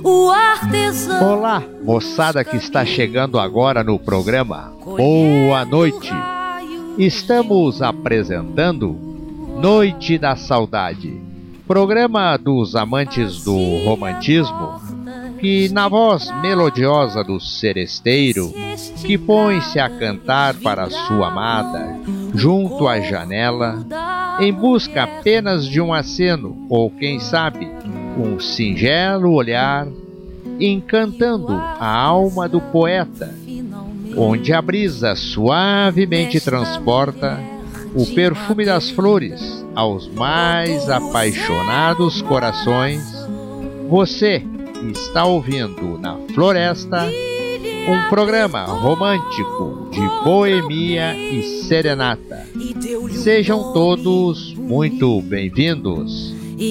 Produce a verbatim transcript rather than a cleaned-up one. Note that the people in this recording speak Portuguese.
o artesão. Olá, moçada que está chegando agora no programa. Boa noite. Estamos apresentando Noite da Saudade, programa dos amantes do romantismo, que na voz melodiosa do seresteiro, que põe-se a cantar para sua amada, junto à janela, em busca apenas de um aceno, ou quem sabe, um singelo olhar, encantando a alma do poeta, onde a brisa suavemente transporta o perfume das flores aos mais apaixonados corações. Você está ouvindo na Floresta um programa romântico de boemia e serenata. Sejam todos muito bem-vindos.